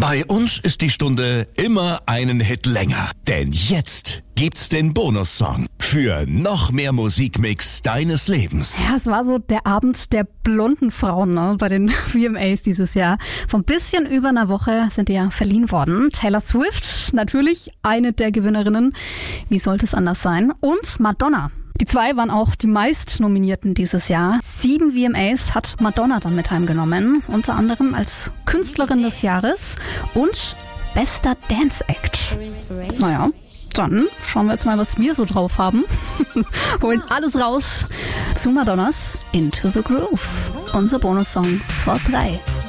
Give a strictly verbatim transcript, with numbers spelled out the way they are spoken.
Bei uns ist die Stunde immer einen Hit länger. Denn jetzt gibt's den Bonussong für noch mehr Musikmix deines Lebens. Ja, es war so der Abend der blonden Frauen, ne, bei den V M As dieses Jahr. Vor ein bisschen über einer Woche sind die ja verliehen worden. Taylor Swift, natürlich eine der Gewinnerinnen. Wie sollte es anders sein? Und Madonna. Die zwei waren auch die meistnominierten dieses Jahr. Sieben V M As hat Madonna dann mit heimgenommen. Unter anderem als Künstlerin des Jahres und bester Dance Act. Naja, dann schauen wir jetzt mal, was wir so drauf haben. Holen alles raus zu Madonnas Into the Groove. Unser Bonussong vor drei.